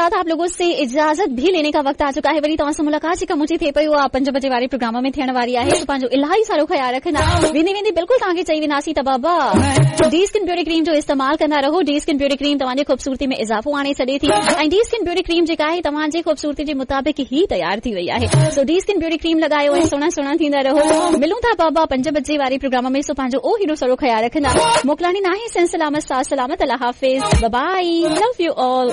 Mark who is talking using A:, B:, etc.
A: साथ आप लोगों से इजाजत भी लेने का वक्त आ चुका है। वरी तव्हां सां मुलाक़ात जेका मुंहिंजी थिए पई उहा 5 बजे वारे प्रोग्राम में थियण वारी आहे। तो पंहिंजो इलाही सारो ख्याल रखंदा। वेंदी वेंदी बिल्कुल तव्हांखे चई वेंदासीं त बाबा डी स्किन ब्यूटी क्रीम जो इस्तेमाल कंदा रहो। डी स्किन ब्यूटी क्रीम तव्हांजी खूबसूरती में इजाफो आणे छॾे थी ऐं डी स्किन ब्यूटी क्रीम जेका आहे तव्हांजी खूबसूरती जे मुताबिक ही तयार थी वई आहे। सो डी स्किन ब्यूटी क्रीम लॻायो ऐं सुहिणा सुहिणा थींदा रहो। मिलूं था बाबा 5 बजे वारे प्रोग्राम में। सो पंहिंजो ओ हेॾो सारो ख्याल रखंदा। मोकिलाणी नाहे सिलसिला में साथ सलामत। अल्लाह हाफ़िज़। By by. Love U all.